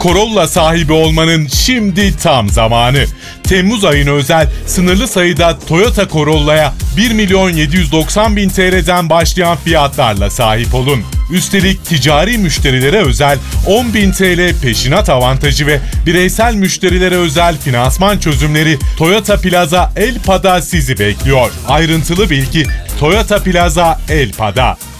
Corolla sahibi olmanın şimdi tam zamanı. Temmuz ayına özel sınırlı sayıda Toyota Corolla'ya 1.790.000 TL'den başlayan fiyatlarla sahip olun. Üstelik ticari müşterilere özel 10.000 TL peşinat avantajı ve bireysel müşterilere özel finansman çözümleri Toyota Plaza Elpa'da sizi bekliyor. Ayrıntılı bilgi Toyota Plaza Elpa'da.